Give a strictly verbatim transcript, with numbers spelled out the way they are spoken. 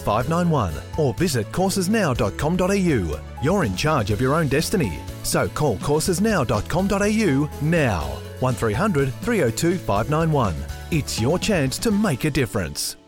five nine one or visit courses now dot com dot a u. You're in charge of your own destiny, so call courses now dot com dot a u now. one three hundred three oh two five nine one. It's your chance to make a difference.